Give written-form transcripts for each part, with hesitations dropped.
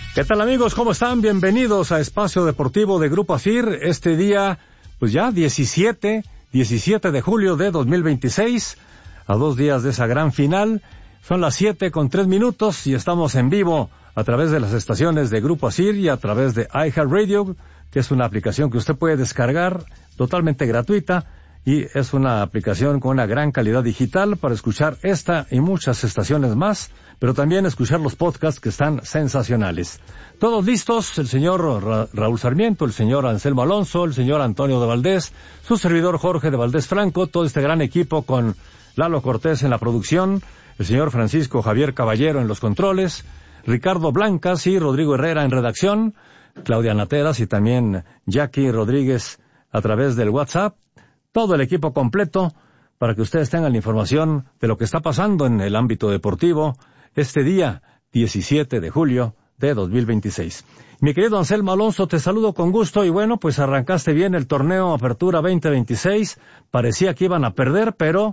¿Qué tal, amigos? ¿Cómo están? Bienvenidos a Espacio Deportivo de Grupo ASIR. Este día, pues ya 17 de julio de 2026, a 2 días de esa gran final. Son las 7:03 y estamos en vivo a través de las estaciones de Grupo ASIR y a través de iHeartRadio, que es una aplicación que usted puede descargar totalmente gratuita, y es una aplicación con una gran calidad digital para escuchar esta y muchas estaciones más, pero también escuchar los podcasts que están sensacionales. Todos listos, el señor Raúl Sarmiento, el señor Anselmo Alonso, el señor Antonio de Valdés, su servidor Jorge de Valdés Franco, todo este gran equipo con Lalo Cortés en la producción, el señor Francisco Javier Caballero en los controles, Ricardo Blancas y Rodrigo Herrera en redacción, Claudia Nateras y también Jackie Rodríguez a través del WhatsApp. Todo el equipo completo para que ustedes tengan la información de lo que está pasando en el ámbito deportivo este día 17 de julio de 2026. Mi querido Anselmo Alonso, te saludo con gusto y bueno, pues arrancaste bien el torneo Apertura 2026. Parecía que iban a perder, pero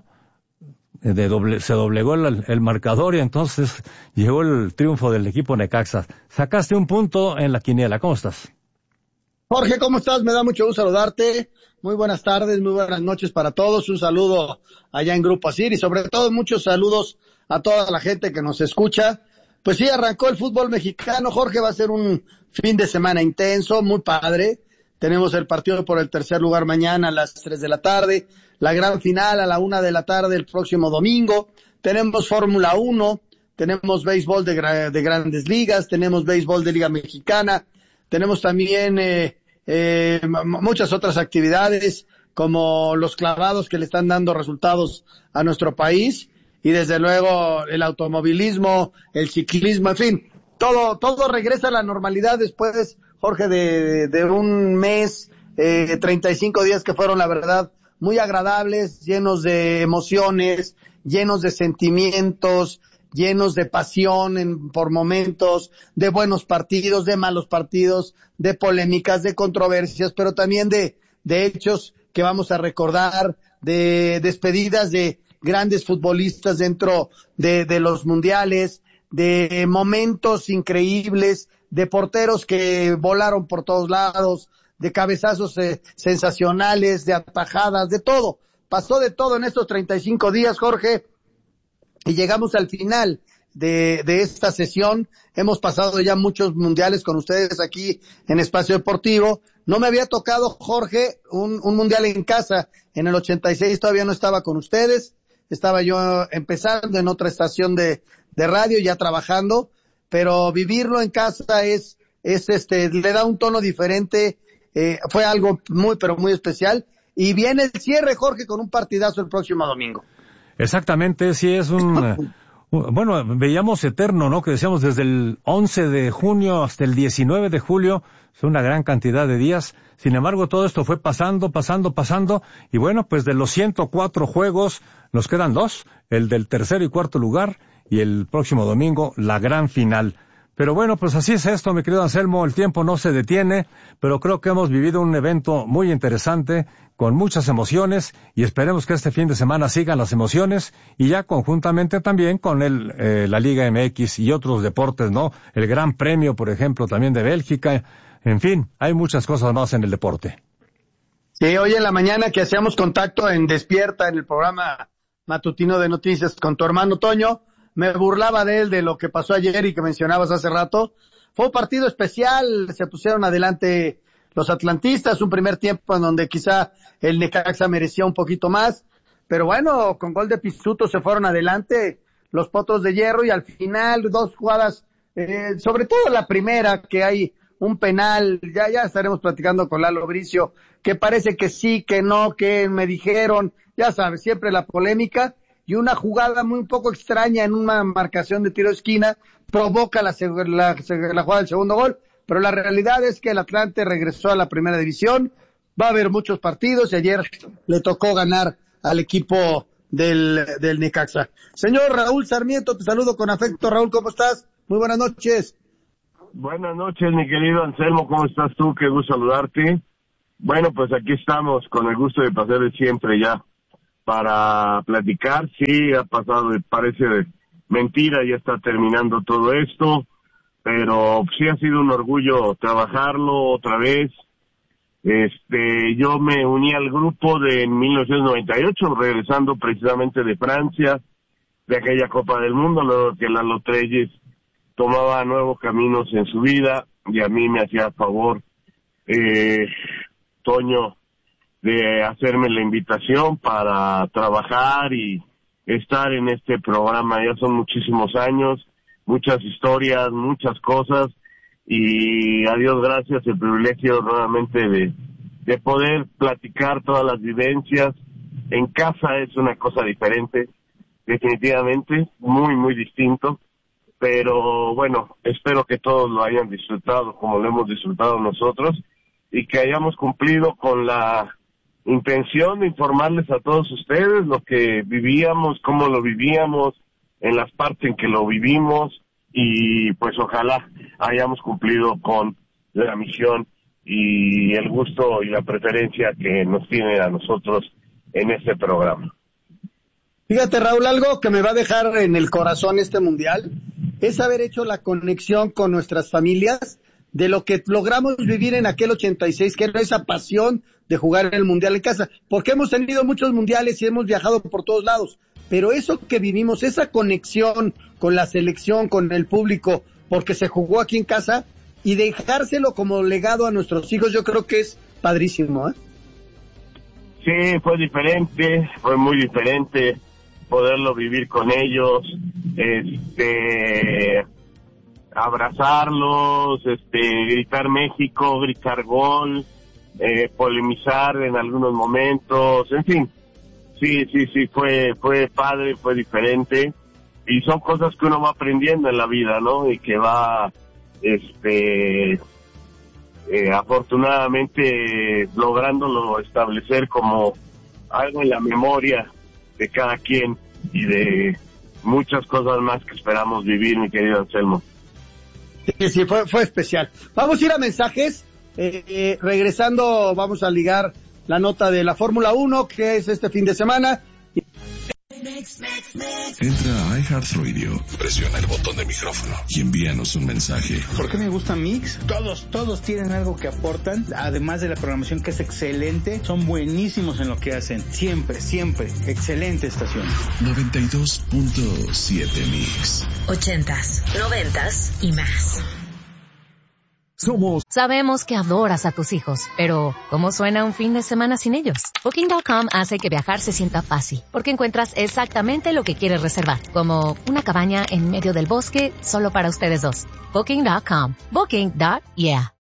se doblegó el marcador y entonces llegó el triunfo del equipo Necaxa. Sacaste un punto en la quiniela. ¿Cómo estás? Jorge, ¿cómo estás? Me da mucho gusto saludarte. Muy buenas tardes, muy buenas noches para todos. Un saludo allá en Grupo ASIR y sobre todo muchos saludos a toda la gente que nos escucha. Pues sí, arrancó el fútbol mexicano. Jorge, va a ser un fin de semana intenso, muy padre. Tenemos el partido por el tercer lugar mañana a las 3 de la tarde. La gran final a la 1 de la tarde el próximo domingo. Tenemos Fórmula 1, tenemos béisbol de grandes ligas, tenemos béisbol de Liga Mexicana. Tenemos también muchas otras actividades como los clavados que le están dando resultados a nuestro país y desde luego el automovilismo, el ciclismo, en fin, todo regresa a la normalidad después, Jorge, de un mes, 35 días que fueron la verdad muy agradables, llenos de emociones, llenos de sentimientos, llenos de pasión por momentos, de buenos partidos, de malos partidos, de polémicas, de controversias, pero también de hechos que vamos a recordar, de despedidas de grandes futbolistas dentro de los mundiales, de momentos increíbles, de porteros que volaron por todos lados, de cabezazos sensacionales, de atajadas, de todo. Pasó de todo en estos 35 días, Jorge. Y llegamos al final de esta sesión. Hemos pasado ya muchos mundiales con ustedes aquí en Espacio Deportivo. No me había tocado, Jorge, un mundial en casa. En el 86 todavía no estaba con ustedes. Estaba yo empezando en otra estación de radio, ya trabajando. Pero vivirlo en casa le da un tono diferente. Fue algo muy, pero muy especial. Y viene el cierre, Jorge, con un partidazo el próximo domingo. Exactamente, sí, es bueno, veíamos eterno, ¿no? Que decíamos desde el 11 de junio hasta el 19 de julio, es una gran cantidad de días. Sin embargo, todo esto fue pasando, y bueno, pues de los 104 juegos, nos quedan 2, el del tercer y cuarto lugar, y el próximo domingo, la gran final. Pero bueno, pues así es esto, mi querido Anselmo, el tiempo no se detiene, pero creo que hemos vivido un evento muy interesante, con muchas emociones, y esperemos que este fin de semana sigan las emociones, y ya conjuntamente también con la Liga MX y otros deportes, ¿no? El Gran Premio, por ejemplo, también de Bélgica, en fin, hay muchas cosas más en el deporte. Sí, hoy en la mañana que hacíamos contacto en Despierta, en el programa matutino de noticias con tu hermano Toño, me burlaba de él, de lo que pasó ayer y que mencionabas hace rato. Fue un partido especial, se pusieron adelante los atlantistas, un primer tiempo en donde quizá el Necaxa merecía un poquito más, pero bueno, con gol de Pizzuto se fueron adelante los Potros de Hierro y al final 2 jugadas, sobre todo la primera, que hay un penal, ya estaremos platicando con Lalo Bricio, que parece que sí, que no, que me dijeron, ya sabes, siempre la polémica, y una jugada muy un poco extraña en una marcación de tiro de esquina provoca la jugada del segundo gol, pero la realidad es que el Atlante regresó a la primera división, va a haber muchos partidos y ayer le tocó ganar al equipo del Necaxa. Señor Raúl Sarmiento, te saludo con afecto. Raúl, ¿cómo estás? Muy buenas noches. Buenas noches, mi querido Anselmo, ¿cómo estás tú? Qué gusto saludarte. Bueno, pues aquí estamos con el gusto de pasar de siempre ya para platicar. Sí, ha pasado, parece mentira, ya está terminando todo esto, pero sí ha sido un orgullo trabajarlo otra vez. Yo me uní al grupo de 1998, regresando precisamente de Francia, de aquella Copa del Mundo, luego que Lalo Trelles tomaba nuevos caminos en su vida, y a mí me hacía favor, Toño, de hacerme la invitación para trabajar y estar en este programa. Ya son muchísimos años, muchas historias, muchas cosas, y a Dios gracias el privilegio nuevamente de poder platicar todas las vivencias. En casa es una cosa diferente, definitivamente, muy, muy distinto, pero bueno, espero que todos lo hayan disfrutado como lo hemos disfrutado nosotros, y que hayamos cumplido con la intención de informarles a todos ustedes lo que vivíamos, cómo lo vivíamos, en las partes en que lo vivimos, y pues ojalá hayamos cumplido con la misión y el gusto y la preferencia que nos tiene a nosotros en este programa. Fíjate, Raúl, algo que me va a dejar en el corazón este mundial es haber hecho la conexión con nuestras familias de lo que logramos vivir en aquel 86, que era esa pasión de jugar el mundial en casa, porque hemos tenido muchos mundiales y hemos viajado por todos lados, pero eso que vivimos, esa conexión con la selección, con el público, porque se jugó aquí en casa, y dejárselo como legado a nuestros hijos, yo creo que es padrísimo, ¿eh? Sí, fue diferente, fue muy diferente poderlo vivir con ellos, abrazarlos, gritar México, gritar gol, polemizar en algunos momentos, en fin, sí, fue padre, fue diferente, y son cosas que uno va aprendiendo en la vida, ¿no? Y que va, afortunadamente lográndolo establecer como algo en la memoria de cada quien y de muchas cosas más que esperamos vivir, mi querido Anselmo. Sí, fue especial. Vamos a ir a mensajes. Regresando, vamos a ligar la nota de la Fórmula 1, que es este fin de semana. Entra a iHeartRadio, presiona el botón de micrófono y envíanos un mensaje. ¿Por qué me gusta Mix? Todos tienen algo que aportan, además de la programación que es excelente, son buenísimos en lo que hacen, siempre, excelente estación. 92.7 Mix. 80s, 90s y más. Sabemos que adoras a tus hijos, pero ¿cómo suena un fin de semana sin ellos? Booking.com hace que viajar se sienta fácil, porque encuentras exactamente lo que quieres reservar, como una cabaña en medio del bosque solo para ustedes dos. Booking.com. Booking.yeah.